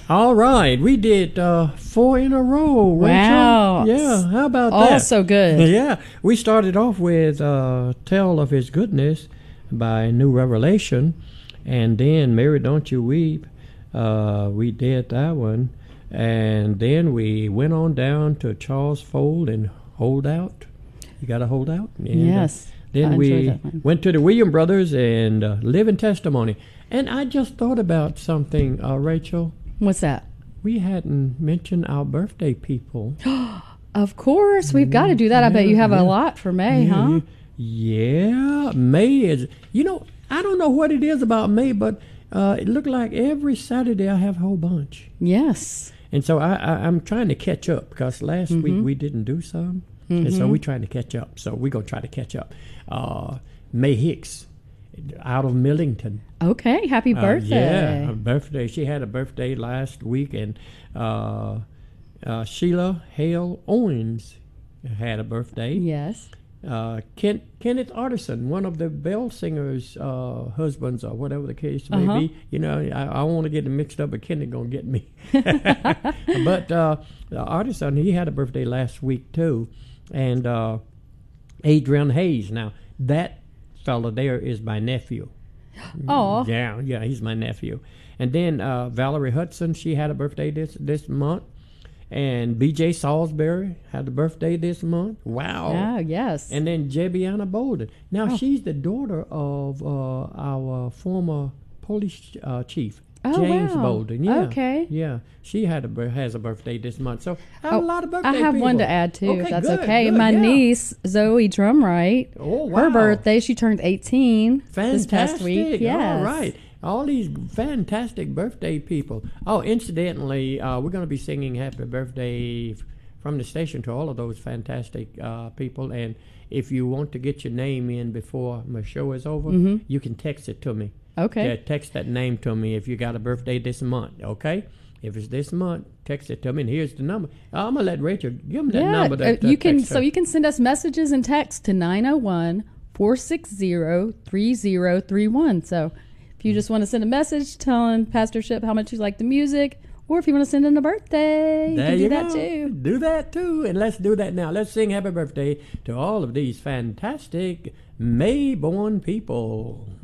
All right, we did 4 in a row, Rachel. Wow. Yeah, how about All that? so good. Yeah, we started off with Tell of His Goodness by New Revelation, and then Mary Don't You Weep. We did that one, and then we went on down to Charles Fold and Hold Out. You got to hold out? And, Yes. then I we enjoyed that one. went to the William Brothers and Living Testimony. And I just thought about something, Rachel. What's that? We hadn't mentioned our birthday people. Of course, we've got to do that. I bet you have a lot for May, huh? Yeah, May is, I don't know what it is about May, but it looked like every Saturday I have a whole bunch. Yes. And so I'm trying to catch up because last week we didn't do some. And so we're trying to catch up. So we're going to try to catch up. May Hicks out of Millington. Okay, happy birthday. Yeah, her birthday. She had a birthday last week. And Sheila Hale Owens had a birthday. Yes. Kenneth Artisan, one of the Bell Singers' husbands, or whatever the case may be. I want to get them mixed up, but Kenneth gonna get me. But Artisan, he had a birthday last week too, and Adrian Hayes. Now that fella there is my nephew. Oh. Yeah, he's my nephew. And then Valerie Hudson, she had a birthday this month. And B.J. Salisbury had a birthday this month. Wow. Yeah, yes. And then Jebiana Bolden. Now, she's the daughter of our former police chief, James Bolden. Yeah. Okay. Yeah. She has a birthday this month. So I have a lot of birthday I have people. one to add, too, if that's good, okay. good, My yeah. niece, Zoe Drumright, Oh, wow. her birthday, she turned 18 Fantastic. this past week. Yes. All right. All these fantastic birthday people. Oh, incidentally, we're going to be singing happy birthday from the station to all of those fantastic people. And if you want to get your name in before my show is over, you can text it to me. Okay. Yeah, text that name to me if you got a birthday this month, okay? If it's this month, text it to me. And here's the number. I'm going to let Rachel give me that number. You can send us messages and text to 901-460-3031. So if you just want to send a message telling Pastor Ship how much you like the music, or if you want to send in a birthday, you can do that too. Do that too. And let's do that now. Let's sing happy birthday to all of these fantastic May-born people.